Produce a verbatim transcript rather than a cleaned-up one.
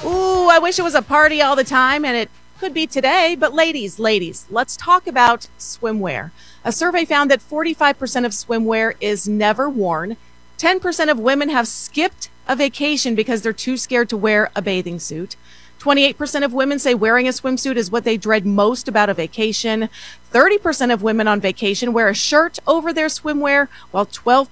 Ooh, I wish it was a party all the time, and it could be today. But ladies, ladies, let's talk about swimwear. A survey found that forty-five percent of swimwear is never worn. ten percent of women have skipped a vacation because they're too scared to wear a bathing suit. twenty-eight percent of women say wearing a swimsuit is what they dread most about a vacation. thirty percent of women on vacation wear a shirt over their swimwear, while twelve